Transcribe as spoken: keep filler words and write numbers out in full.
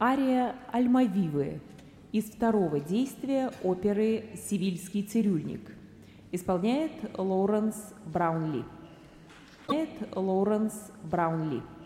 Ария «Альмавивы» из второго действия оперы «Севильский цирюльник». Исполняет Лоуренс Браунли. Исполняет Лоуренс Браунли.